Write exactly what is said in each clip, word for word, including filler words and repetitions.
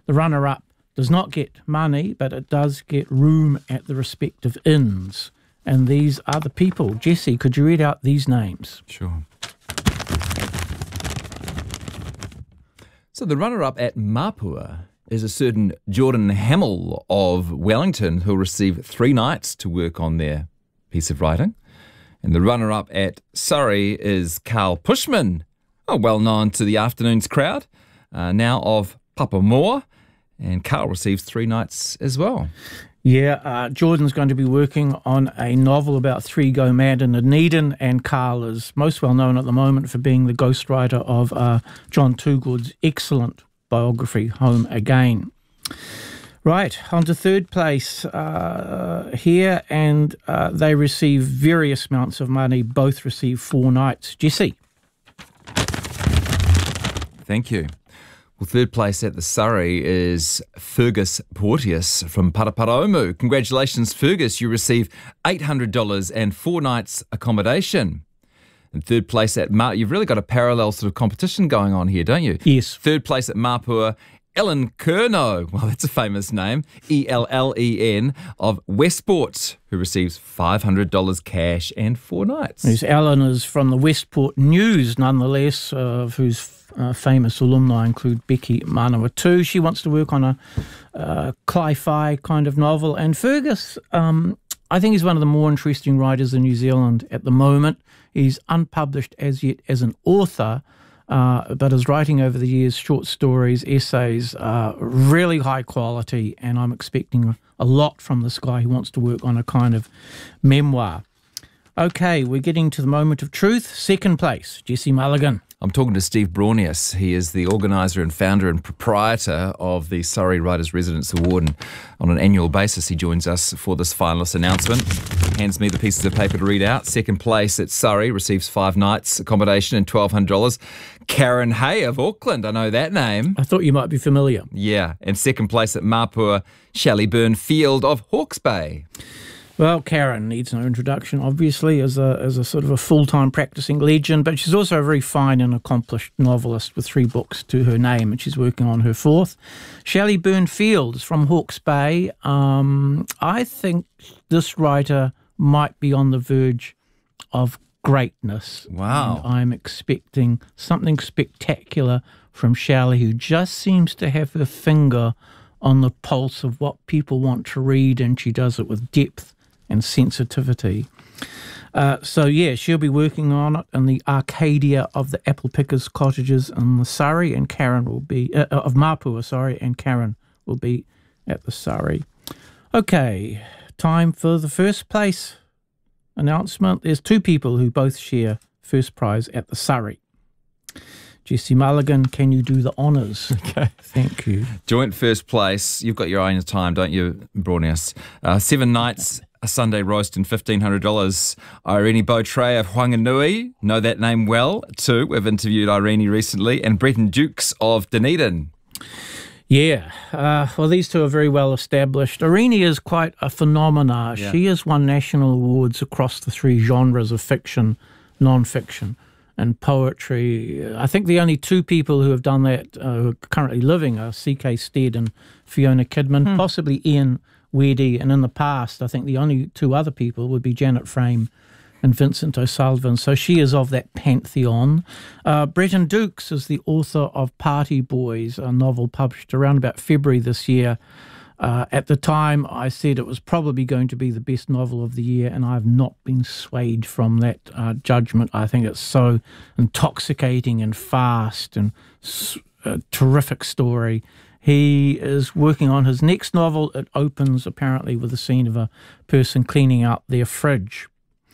The runner-up does not get money, but it does get room at the respective inns. And these are the people. Jesse, could you read out these names? Sure. So the runner-up at Mapua is a certain Jordan Hamill of Wellington, who'll receive three nights to work on their piece of writing. And the runner-up at Surrey is Carl Pushman, oh, well known to the afternoon's crowd, uh, now of Papamoa. And Carl receives three nights as well. Yeah, uh, Jordan's going to be working on a novel about three go mad in Dunedin, and Carl is most well known at the moment for being the ghostwriter of uh, John Toogood's excellent biography, Home Again. Right, on to third place uh, here, and uh, they receive various amounts of money. Both receive four nights. Jesse. Thank you. Well, third place at the Surrey is Fergus Porteous from Paraparaumu. Congratulations, Fergus. You receive eight hundred dollars and four nights accommodation. And third place at Mapua, you've really got a parallel sort of competition going on here, don't you? Yes. Third place at Mapua, Ellen Curnow, well, that's a famous name, E L L E N, of Westport, who receives five hundred dollars cash and four nights. Yes, Ellen is from the Westport News, nonetheless, uh, whose uh, famous alumni include Becky Manawatu. She wants to work on a uh, cli-fi kind of novel. And Fergus, um, I think, is one of the more interesting writers in New Zealand at the moment. He's unpublished as yet as an author, Uh, but his writing over the years, short stories, essays, uh, really high quality, and I'm expecting a lot from this guy who wants to work on a kind of memoir. Okay, we're getting to the moment of truth. Second place, Jesse Mulligan. I'm talking to Steve Braunius. He is the organiser and founder and proprietor of the Surrey Writers' Residence Award, and on an annual basis he joins us for this finalist announcement. Hands me the pieces of paper to read out. Second place at Surrey receives five nights accommodation and twelve hundred dollars. Karen Hay of Auckland, I know that name. I thought you might be familiar. Yeah, and second place at Mapua, Shelley Byrne Field of Hawke's Bay. Well, Karen needs no introduction, obviously, as a as a sort of a full-time practicing legend, but she's also a very fine and accomplished novelist with three books to her name, and she's working on her fourth. Shelley Byrne Field is from Hawke's Bay. Um, I think this writer might be on the verge of greatness. Wow. And I'm expecting something spectacular from Shelley, who just seems to have her finger on the pulse of what people want to read, and she does it with depth and sensitivity. Uh, so, yeah, she'll be working on it in the Arcadia of the Apple Pickers Cottages in the Surrey, and Karen will be, uh, of Mapua, sorry, and Karen will be at the Surrey. Okay, time for the first place announcement. There's two people who both share first prize at the Surrey. Jesse Mulligan, can you do the honours? Okay. Thank you. Joint first place. You've got your own time, don't you, Braunius? Uh, seven nights, a Sunday roast and fifteen hundred dollars. Irene Beautray of Whanganui, know that name well too. We've interviewed Irene recently. And Breton Dukes of Dunedin. Yeah, uh, well, these two are very well established. Irene is quite a phenomena. Yeah. She has won national awards across the three genres of fiction, non-fiction, and poetry. I think the only two people who have done that uh, who are currently living are C K Stead and Fiona Kidman, hmm. possibly Ian Weddy, and in the past, I think the only two other people would be Janet Frame and Vincent O'Sullivan. So she is of that pantheon. Uh, Breton Dukes is the author of Party Boys, a novel published around about February this year. Uh, at the time, I said it was probably going to be the best novel of the year, and I've not been swayed from that uh, judgment. I think it's so intoxicating and fast and a terrific story. He is working on his next novel. It opens, apparently, with a scene of a person cleaning out their fridge.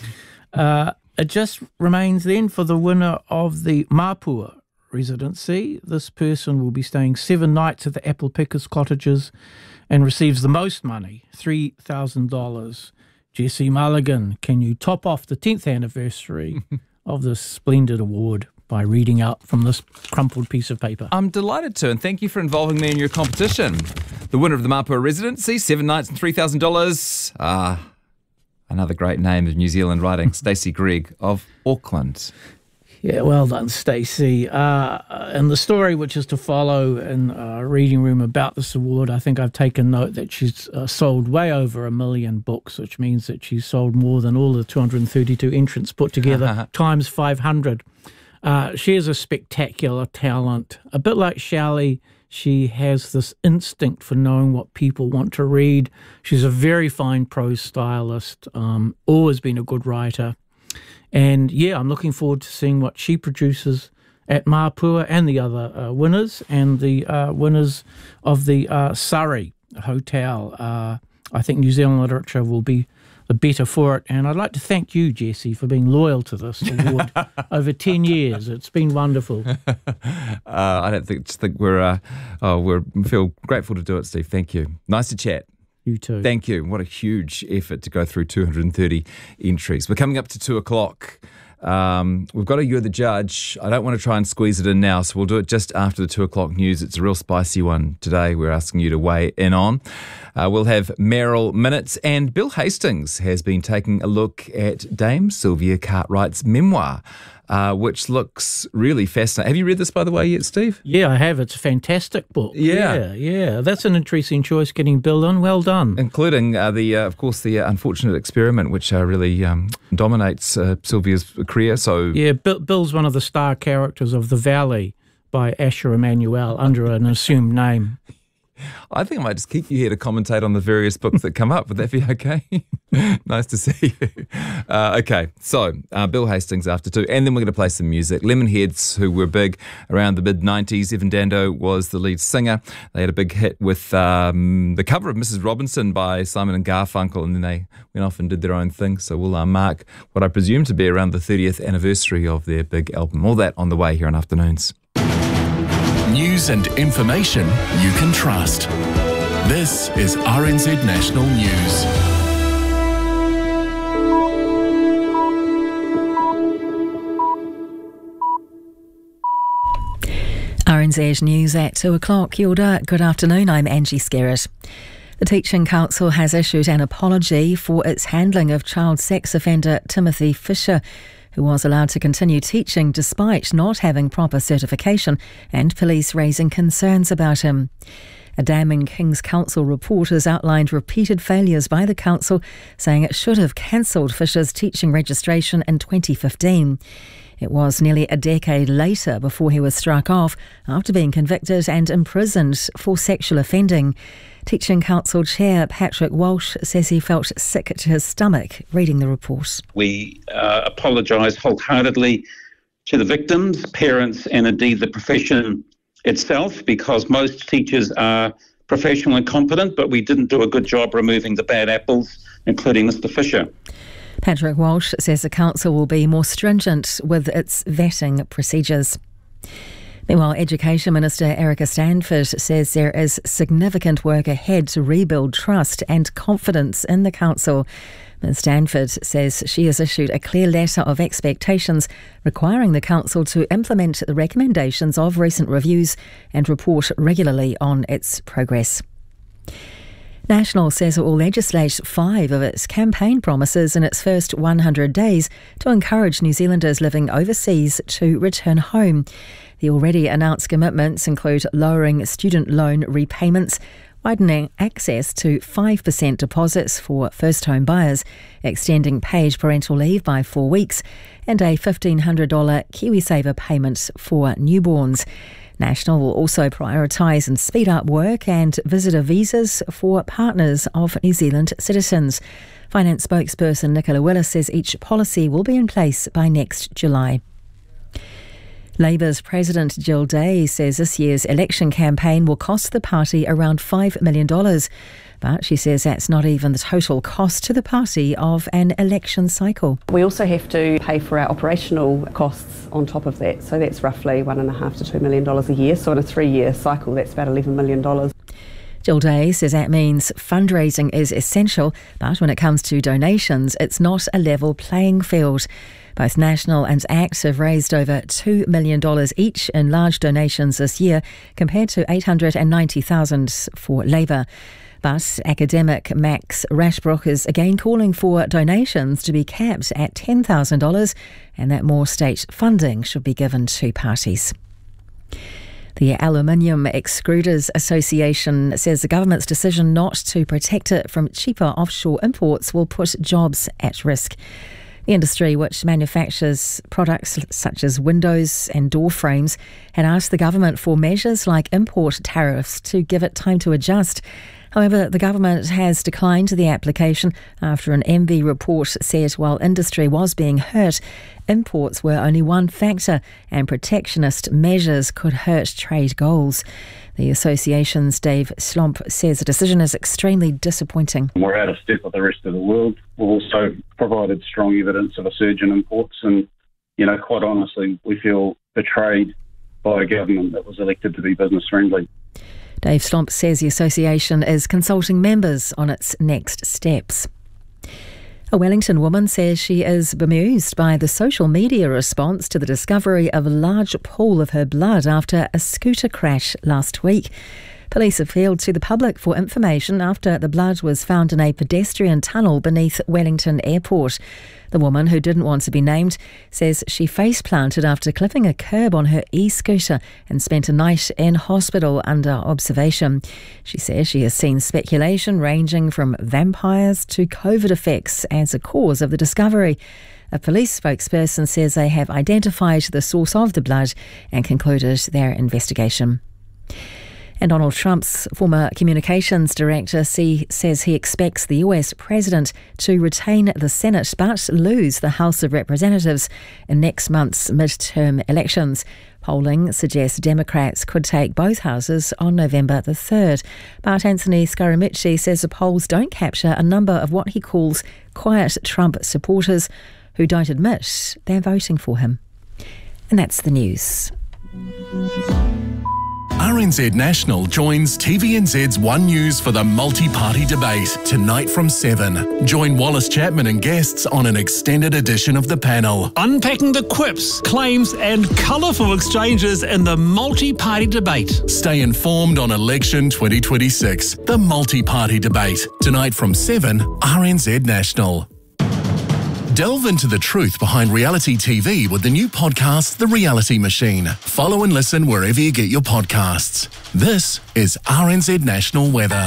Uh, it just remains then for the winner of the Mapua residency. This person will be staying seven nights at the Apple Pickers Cottages and receives the most money, three thousand dollars. Jesse Mulligan, can you top off the tenth anniversary of this splendid award by reading out from this crumpled piece of paper? I'm delighted to, and thank you for involving me in your competition. The winner of the Mapua residency, seven nights and three thousand dollars. Ah, uh, another great name of New Zealand writing, Stacey Gregg of Auckland. Yeah, well done, Stacey. Uh, and the story which is to follow in uh, Reading Room about this award, I think I've taken note that she's uh, sold way over a million books, which means that she's sold more than all the two hundred thirty-two entrants put together, times five hundred. Uh, she is a spectacular talent. A bit like Shelley, she has this instinct for knowing what people want to read. She's a very fine prose stylist, um, always been a good writer. And, yeah, I'm looking forward to seeing what she produces at Mapua and the other uh, winners and the uh, winners of the uh, Surrey Hotel. Uh, I think New Zealand literature will be the better for it. And I'd like to thank you, Jesse, for being loyal to this award over ten years. It's been wonderful. uh, I don't think, just think we're, uh, oh, we feel grateful to do it, Steve. Thank you. Nice to chat. You too. Thank you. What a huge effort to go through two hundred thirty entries. We're coming up to two o'clock. Um, we've got a You're the Judge. I don't want to try and squeeze it in now, so we'll do it just after the two o'clock news. It's a real spicy one today we're asking you to weigh in on. Uh, we'll have Meryl Minutes, and Bill Hastings has been taking a look at Dame Sylvia Cartwright's memoir, uh, which looks really fascinating. Have you read this, by the way, yet, Steve? Yeah, I have. It's a fantastic book. Yeah. Yeah, yeah. That's an interesting choice, getting Bill in. Well done. Including, uh, the, uh, of course, the uh, unfortunate experiment, which uh, really um, dominates uh, Sylvia's career. So Yeah, Bill, Bill's one of the star characters of The Valley by Asher Emanuel under an assumed name. I think I might just keep you here to commentate on the various books that come up. Would that be okay? Nice to see you. Uh, okay, so uh, Bill Hastings after two, and then we're going to play some music. Lemonheads, who were big around the mid nineties. Evan Dando was the lead singer. They had a big hit with um, the cover of Missus Robinson by Simon and Garfunkel, and then they went off and did their own thing. So we'll uh, mark what I presume to be around the thirtieth anniversary of their big album. All that on the way here on Afternoons. News and information you can trust. This is R N Z National News. R N Z News at two o'clock. Kia ora. Good afternoon, I'm Angie Skerritt. The Teaching Council has issued an apology for its handling of child sex offender Timothy Fisher, who was allowed to continue teaching despite not having proper certification and police raising concerns about him. A damning King's Council report has outlined repeated failures by the council, saying it should have cancelled Fisher's teaching registration in twenty fifteen. It was nearly a decade later before he was struck off after being convicted and imprisoned for sexual offending. Teaching Council Chair Patrick Walsh says he felt sick to his stomach reading the report. We uh, apologise wholeheartedly to the victims, parents and indeed the profession itself, because most teachers are professional and competent, but we didn't do a good job removing the bad apples, including Mister Fisher. Patrick Walsh says the council will be more stringent with its vetting procedures. Meanwhile, Education Minister Erica Stanford says there is significant work ahead to rebuild trust and confidence in the council. Miz Stanford says she has issued a clear letter of expectations requiring the council to implement the recommendations of recent reviews and report regularly on its progress. National says it will legislate five of its campaign promises in its first one hundred days to encourage New Zealanders living overseas to return home. The already announced commitments include lowering student loan repayments, widening access to five percent deposits for first home buyers, extending paid parental leave by four weeks, and a fifteen hundred dollars KiwiSaver payment for newborns. National will also prioritise and speed up work and visitor visas for partners of New Zealand citizens. Finance spokesperson Nicola Willis says each policy will be in place by next July. Labour's President Jill Day says this year's election campaign will cost the party around five million dollars. But she says that's not even the total cost to the party of an election cycle. We also have to pay for our operational costs on top of that. So that's roughly one and a half to two million dollars a year. So in a three-year cycle, that's about eleven million dollars. Jill Day says that means fundraising is essential, but when it comes to donations, it's not a level playing field. Both National and ACT have raised over two million dollars each in large donations this year, compared to eight hundred ninety thousand dollars for Labour. But academic Max Rashbrook is again calling for donations to be capped at ten thousand dollars and that more state funding should be given to parties. The Aluminium Extruders Association says the government's decision not to protect it from cheaper offshore imports will put jobs at risk. The industry, which manufactures products such as windows and door frames, had asked the government for measures like import tariffs to give it time to adjust. However, the government has declined the application after an M V report said while industry was being hurt, imports were only one factor and protectionist measures could hurt trade goals. The association's Dave Slomp says the decision is extremely disappointing. We're out of step with the rest of the world. We've also provided strong evidence of a surge in imports and, you know, quite honestly, we feel betrayed by a government that was elected to be business friendly. Dave Slomp says the association is consulting members on its next steps. A Wellington woman says she is bemused by the social media response to the discovery of a large pool of her blood after a scooter crash last week. Police appealed to the public for information after the blood was found in a pedestrian tunnel beneath Wellington Airport. The woman, who didn't want to be named, says she face-planted after clipping a curb on her e-scooter and spent a night in hospital under observation. She says she has seen speculation ranging from vampires to COVID effects as a cause of the discovery. A police spokesperson says they have identified the source of the blood and concluded their investigation. And Donald Trump's former communications director see, says he expects the U S president to retain the Senate but lose the House of Representatives in next month's midterm elections. Polling suggests Democrats could take both houses on November the third. But Anthony Scaramucci says the polls don't capture a number of what he calls quiet Trump supporters who don't admit they're voting for him. And that's the news. R N Z National joins T V N Z's One News for the multi-party debate tonight from seven. Join Wallace Chapman and guests on an extended edition of the panel. Unpacking the quips, claims and colourful exchanges in the multi-party debate. Stay informed on election twenty twenty-six, the multi-party debate, tonight from seven, R N Z National. Delve into the truth behind reality T V with the new podcast, The Reality Machine. Follow and listen wherever you get your podcasts. This is R N Z National Weather.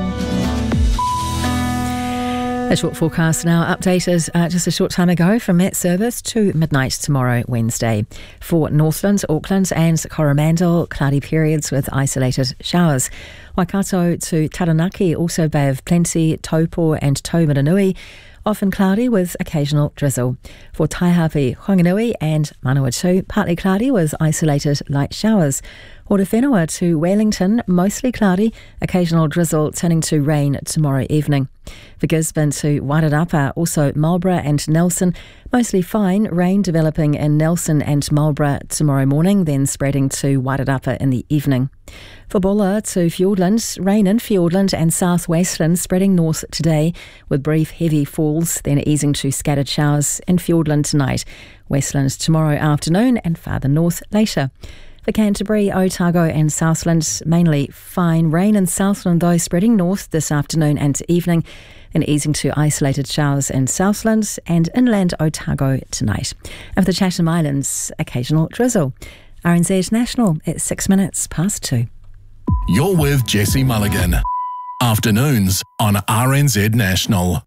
A short forecast now updated uh, just a short time ago from Met Service to midnight tomorrow, Wednesday. For Northland, Auckland and Coromandel, cloudy periods with isolated showers. Waikato to Taranaki, also Bay of Plenty, Taupo and Taumaranui, often cloudy with occasional drizzle. For Taihape, Whanganui and Manawatu, partly cloudy with isolated light showers. Horowhenua to Wellington, mostly cloudy, occasional drizzle turning to rain tomorrow evening. For Gisborne to Wairarapa, also Marlborough and Nelson, mostly fine, rain developing in Nelson and Marlborough tomorrow morning, then spreading to Wairarapa in the evening. For Bulla to Fiordland, rain in Fiordland and South Westland spreading north today with brief heavy falls, then easing to scattered showers in Fiordland tonight. Westland tomorrow afternoon and farther north later. For Canterbury, Otago and Southland, mainly fine rain in Southland though spreading north this afternoon and evening, then easing to isolated showers in Southland and inland Otago tonight. And for the Chatham Islands, occasional drizzle. R N Z National at six minutes past two. You're with Jesse Mulligan. Afternoons on R N Z National.